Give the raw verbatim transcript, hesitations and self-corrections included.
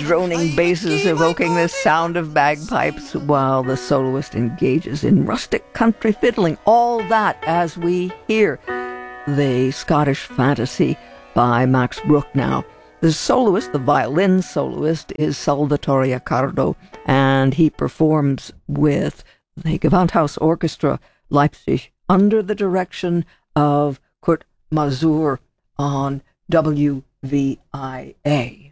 droning basses evoking the sound of bagpipes while the soloist engages in rustic country fiddling. All that as we hear the Scottish Fantasy by Max Bruch now. The soloist, the violin soloist, is Salvatore Accardo, and he performs with the Gewandhaus Orchestra Leipzig under the direction of Kurt Masur on W V I A.